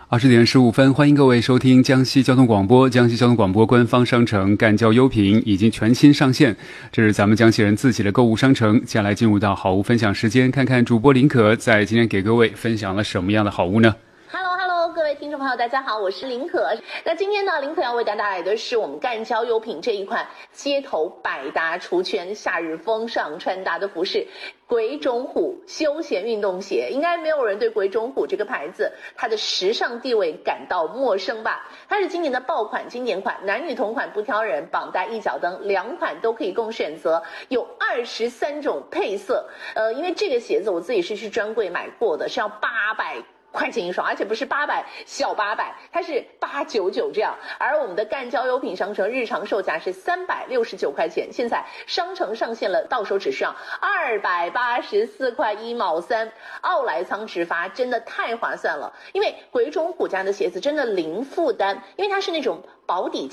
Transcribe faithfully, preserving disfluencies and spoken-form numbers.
二十点十五分，欢迎各位收听江西交通广播。江西交通广播官方商城赣交优品已经全新上线，这是咱们江西人自己的购物商城。接下来进入到好物分享时间，看看主播林可在今天给各位分享了什么样的好物呢？ 各位听众朋友大家好，我是林可。那今天呢，林可要为大家带来的是我们赣交优品这一款街头百搭出圈、夏日风尚穿搭的服饰——鬼冢虎休闲运动鞋。应该没有人对鬼冢虎这个牌子它的时尚地位感到陌生吧？它是今年的爆款经典款，男女同款不挑人，绑带一脚蹬，两款都可以供选择，有二十三种配色。呃，因为这个鞋子我自己是去专柜买过的，是要八百块钱一双，而且不是八百小八百，它是八九九这样。而我们的赣交优品商城日常售价是三百六十九块钱，现在商城上线了，到手只需要二百八十四块一毛三，奥莱仓直发，真的太划算了。因为鬼冢虎家的鞋子真的零负担，因为它是那种薄底